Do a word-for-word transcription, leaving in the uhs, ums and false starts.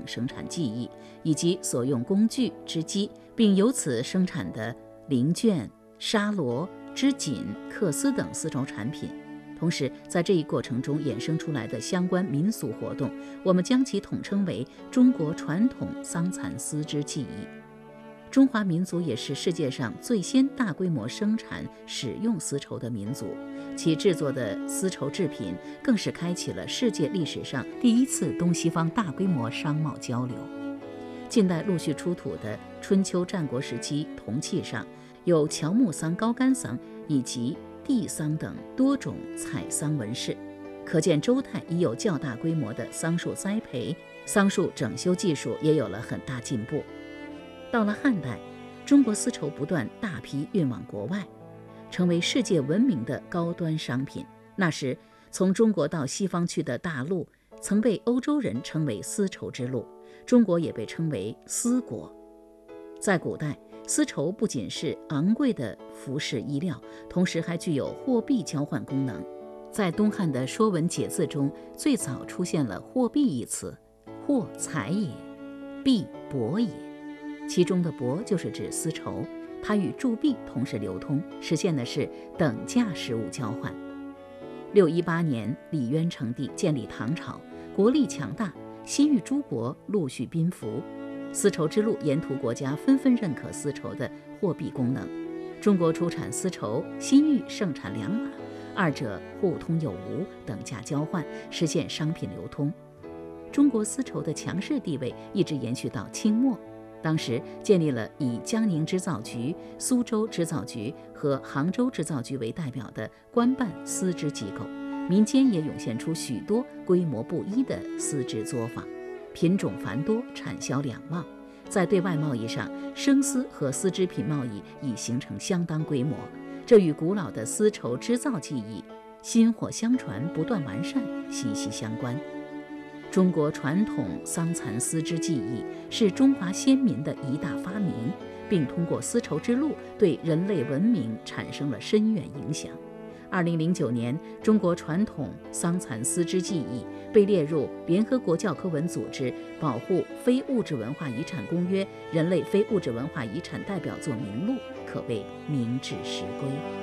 生产技艺以及所用工具、织机，并由此生产的绫绢、纱罗、织锦、缂丝等丝绸产品。同时，在这一过程中衍生出来的相关民俗活动，我们将其统称为中国传统桑蚕丝织技艺。中华民族也是世界上最先大规模生产使用丝绸的民族，其制作的丝绸制品更是开启了世界历史上第一次东西方大规模商贸交流。近代陆续出土的春秋战国时期铜器上有乔木桑、高干桑以及地桑等多种彩桑纹饰，可见周代已有较大规模的桑树栽培，桑树整修技术也有了很大进步。到了汉代，中国丝绸不断大批运往国外，成为世界闻名的高端商品。那时，从中国到西方去的大陆，曾被欧洲人称为丝绸之路，中国也被称为丝国。在古代，丝绸不仅是昂贵的服饰衣料，同时还具有货币交换功能。在东汉的《说文解字》中，最早出现了货币一词，货财也，币帛也。其中的帛就是指丝绸，它与铸币同时流通，实现的是等价实物交换。六一八年，李渊称帝，建立唐朝，国力强大，西域诸国陆续宾服，丝绸之路沿途国家纷纷认可丝绸的货币功能。中国出产丝绸，西域盛产良马，二者互通有无，等价交换，实现商品流通。中国丝绸的强势地位一直延续到清末。当时建立了以江宁织造局、苏州织造局和杭州织造局为代表的官办丝织机构，民间也涌现出许多规模不一的丝织作坊，品种繁多，产销两旺。在对外贸易上，生丝和丝织品贸易已形成相当规模，这与古老的丝绸织造技艺薪火相传、不断完善息息相关。中国传统桑蚕丝织技艺是中华先民的一大发明，并通过丝绸之路对人类文明产生了深远影响。二零零九年，中国传统桑蚕丝织技艺被列入联合国教科文组织保护非物质文化遗产公约人类非物质文化遗产代表作名录，可谓名至实归。